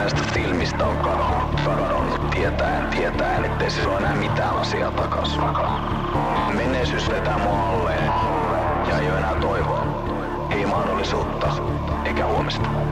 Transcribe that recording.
tästä filmistä on kadonnut tietäen, ettei sillä ole enää mitään asiaa takas. Menneisyys vetää mua alleen ja ei ole enää toivoa. Ei mahdollisuutta eikä huomista.